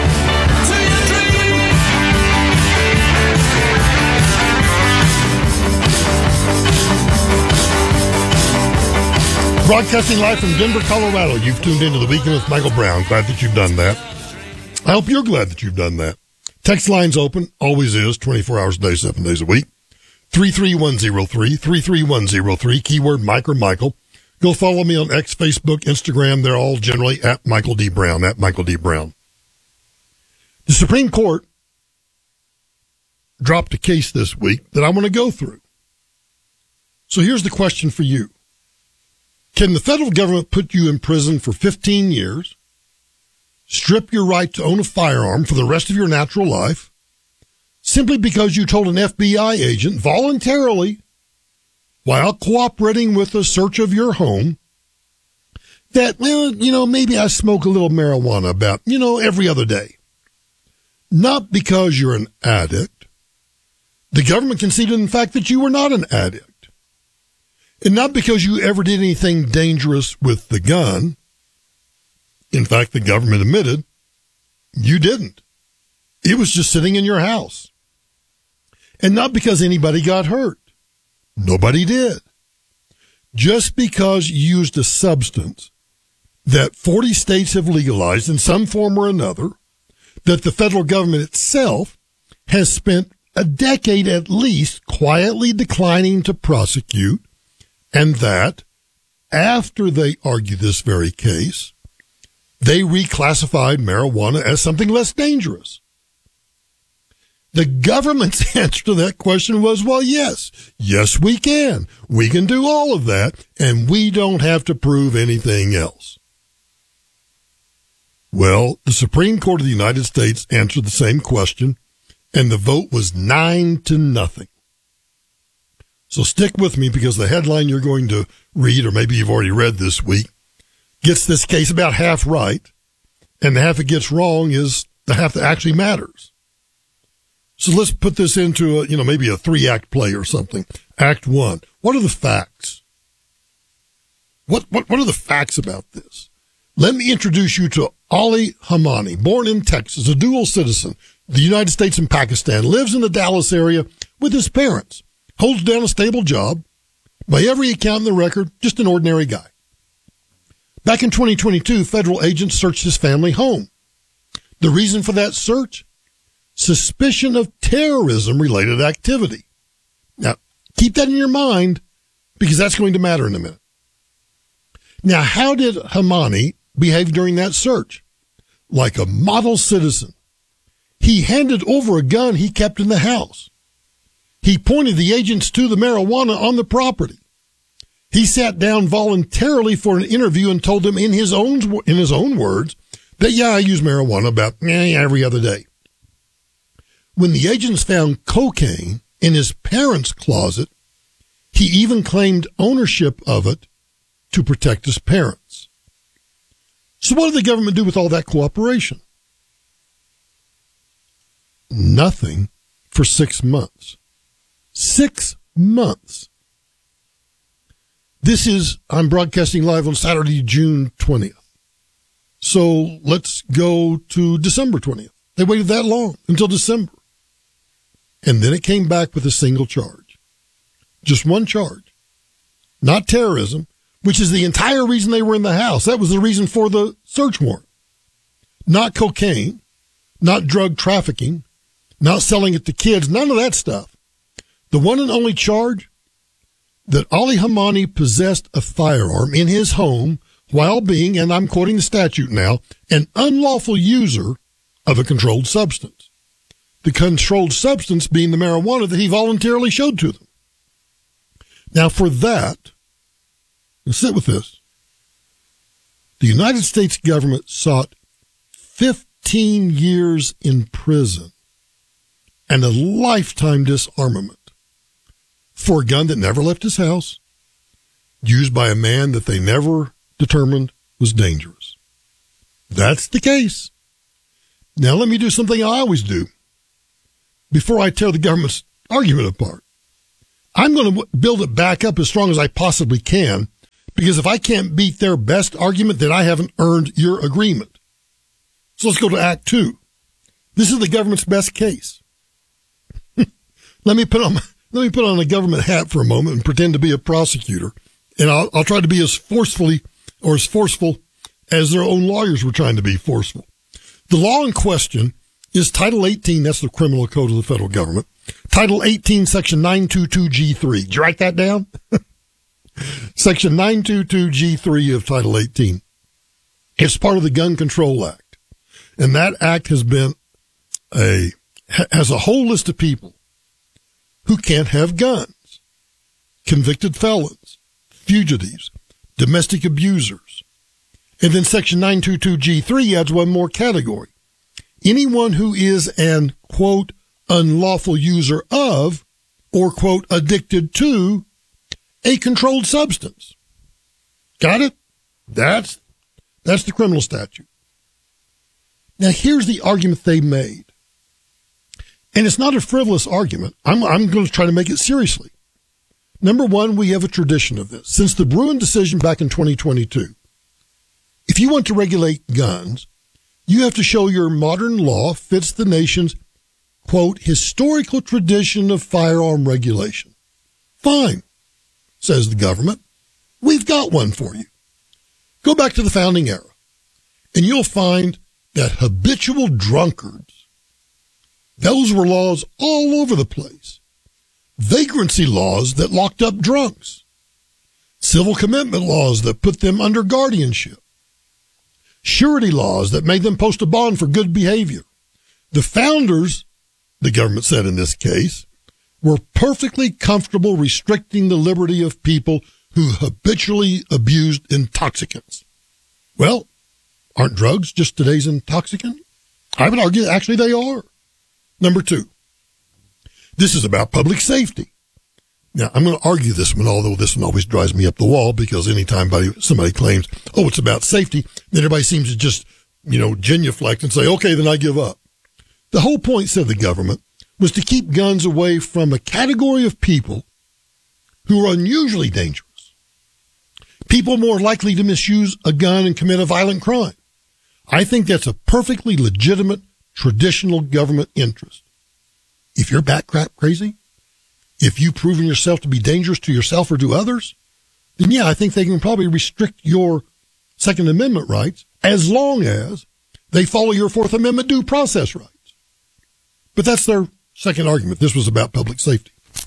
Broadcasting live from Denver, Colorado. You've tuned into the Weekend with Michael Brown. Glad that you've done that. I hope you're glad that you've done that. Text line's open, always is, 24 hours a day, 7 days a week. 33103, 33103, keyword Mike or Michael. Go follow me on X, Facebook, Instagram. They're all generally at Michael D. Brown, at Michael D. Brown. The Supreme Court dropped a case this week that I want to go through. So here's the question for you. Can the federal government put you in prison for 15 years, strip your right to own a firearm for the rest of your natural life, simply because you told an FBI agent voluntarily, while cooperating with the search of your home, that, well, maybe I smoke a little marijuana about, every other day? Not because you're an addict. The government conceded, in fact, that you were not an addict. And not because you ever did anything dangerous with the gun. In fact, the government admitted you didn't. It was just sitting in your house. And not because anybody got hurt. Nobody did. Just because you used a substance that 40 states have legalized in some form or another, that the federal government itself has spent a decade at least quietly declining to prosecute, and that, after they argued this very case, they reclassified marijuana as something less dangerous. The government's answer to that question was, well, yes, we can. We can do all of that, and we don't have to prove anything else. Well, the Supreme Court of the United States answered the same question, and the vote was 9-0. So stick with me, because the headline you're going to read, or maybe you've already read this week, gets this case about half right, and the half it gets wrong is the half that actually matters. So let's put this into maybe a 3-act play or something. Act 1. What are the facts? What are the facts about this? Let me introduce you to Ali Hamani, born in Texas, a dual citizen, the United States and Pakistan, lives in the Dallas area with his parents, holds down a stable job, by every account in the record, just an ordinary guy. Back in 2022, federal agents searched his family home. The reason for that search? Suspicion of terrorism-related activity. Now, keep that in your mind, because that's going to matter in a minute. Now, how did Hamani behave during that search? Like a model citizen. He handed over a gun he kept in the house. He pointed the agents to the marijuana on the property. He sat down voluntarily for an interview and told them in his own words that, I use marijuana about every other day. When the agents found cocaine in his parents' closet, he even claimed ownership of it to protect his parents. So what did the government do with all that cooperation? Nothing for 6 months. 6 months. I'm broadcasting live on Saturday, June 20th. So let's go to December 20th. They waited that long, until December. And then it came back with a single charge. Just one charge. Not terrorism, which is the entire reason they were in the house. That was the reason for the search warrant. Not cocaine, not drug trafficking, not selling it to kids, none of that stuff. The one and only charge, that Ali Hamani possessed a firearm in his home while being, and I'm quoting the statute now, an unlawful user of a controlled substance. The controlled substance being the marijuana that he voluntarily showed to them. Now for that, now sit with this. The United States government sought 15 years in prison and a lifetime disarmament for a gun that never left his house, used by a man that they never determined was dangerous. That's the case. Now let me do something I always do before I tear the government's argument apart. I'm going to build it back up as strong as I possibly can, because if I can't beat their best argument, then I haven't earned your agreement. So let's go to Act 2. This is the government's best case. Let me put on a government hat for a moment and pretend to be a prosecutor, and I'll try to be as forceful as their own lawyers were trying to be forceful. The law in question is Title 18, that's the criminal code of the federal government. Title 18, Section 922G3. Did you write that down? Section 922G3 of Title 18. It's part of the Gun Control Act. And that act has a whole list of people who can't have guns. Convicted felons, fugitives, domestic abusers. And then Section 922G3 adds one more category. Anyone who is an, quote, unlawful user of, or, quote, addicted to a controlled substance. Got it? That's the criminal statute. Now, here's the argument they made. And it's not a frivolous argument. I'm going to try to make it seriously. Number one, we have a tradition of this. Since the Bruen decision back in 2022, if you want to regulate guns, you have to show your modern law fits the nation's, quote, historical tradition of firearm regulation. Fine, says the government. We've got one for you. Go back to the founding era, and you'll find that habitual drunkards, those were laws all over the place. Vagrancy laws that locked up drunks. Civil commitment laws that put them under guardianship. Surety laws that made them post a bond for good behavior. The founders, the government said in this case, were perfectly comfortable restricting the liberty of people who habitually abused intoxicants. Well, aren't drugs just today's intoxicant? I would argue actually they are. Number two, this is about public safety. Now, I'm going to argue this one, although this one always drives me up the wall, because anytime somebody claims, oh, it's about safety, then everybody seems to just, genuflect and say, okay, then I give up. The whole point, said the government, was to keep guns away from a category of people who are unusually dangerous. People more likely to misuse a gun and commit a violent crime. I think that's a perfectly legitimate, traditional government interest. If you're bat crap crazy, if you've proven yourself to be dangerous to yourself or to others, then yeah, I think they can probably restrict your Second Amendment rights as long as they follow your Fourth Amendment due process rights. But that's their second argument. This was about public safety.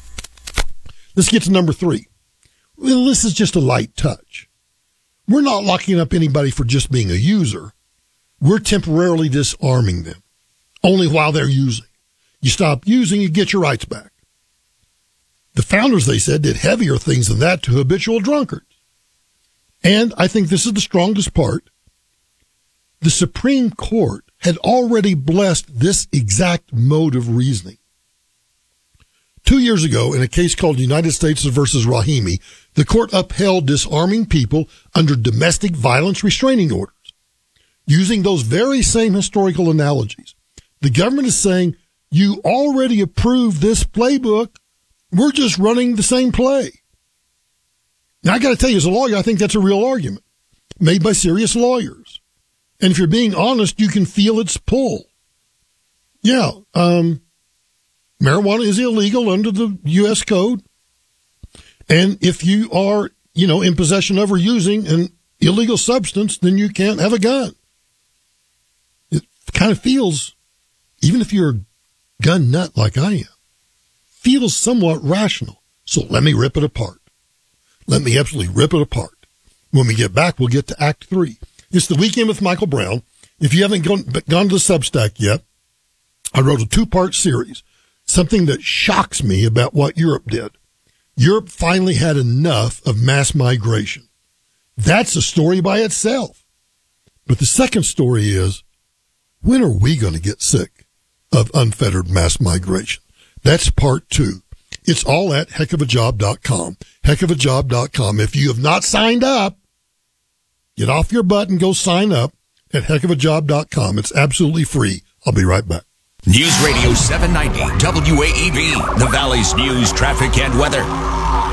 Let's get to number three. Well, this is just a light touch. We're not locking up anybody for just being a user. We're temporarily disarming them, only while they're using. You stop using, you get your rights back. The founders, they said, did heavier things than that to habitual drunkards. And I think this is the strongest part. The Supreme Court had already blessed this exact mode of reasoning. 2 years ago, in a case called United States versus Rahimi, the court upheld disarming people under domestic violence restraining orders. Using those very same historical analogies, the government is saying, you already approved this playbook. We're just running the same play. Now, I got to tell you, as a lawyer, I think that's a real argument made by serious lawyers. And if you're being honest, you can feel its pull. Yeah, marijuana is illegal under the U.S. code. And if you are, in possession of or using an illegal substance, then you can't have a gun. It kind of feels, even if you're a gun nut like I am, feels somewhat rational. So let me rip it apart. Let me absolutely rip it apart. When we get back, we'll get to Act 3. It's the Weekend with Michael Brown. If you haven't gone to the Substack yet, I wrote a 2-part series, something that shocks me about what Europe did. Europe finally had enough of mass migration. That's a story by itself. But the second story is, when are we going to get sick of unfettered mass migration? That's part 2. It's all at heckofajob.com. Heckofajob.com. If you have not signed up, get off your butt and go sign up at heckofajob.com. It's absolutely free. I'll be right back. News Radio 790 WAEB, the Valley's news, traffic, and weather.